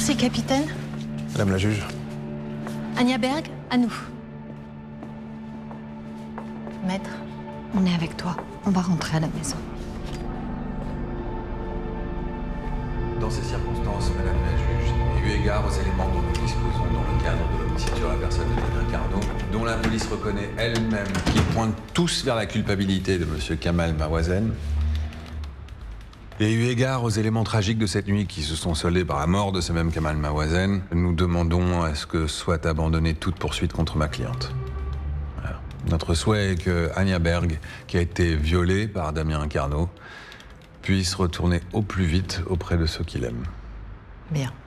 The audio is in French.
Merci, capitaine. Madame la juge. Anya Berg, à nous. Maître, on est avec toi. On va rentrer à la maison. Dans ces circonstances, Madame la juge, et eu égard aux éléments dont nous disposons dans le cadre de l'homicide sur la personne de Damien Carnot, dont la police reconnaît elle-même qu'ils pointent tous vers la culpabilité de M. Kamal Mawazen, et eu égard aux éléments tragiques de cette nuit qui se sont soldés par la mort de ce même Kamal Mawazen, nous demandons à ce que soit abandonnée toute poursuite contre ma cliente. Voilà. Notre souhait est que Anya Berg, qui a été violée par Damien Carnot, puisse retourner au plus vite auprès de ceux qu'il aime. Bien.